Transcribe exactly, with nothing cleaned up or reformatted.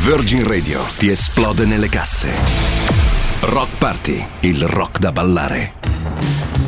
Virgin Radio ti esplode nelle casse. Rock Party, il rock da ballare.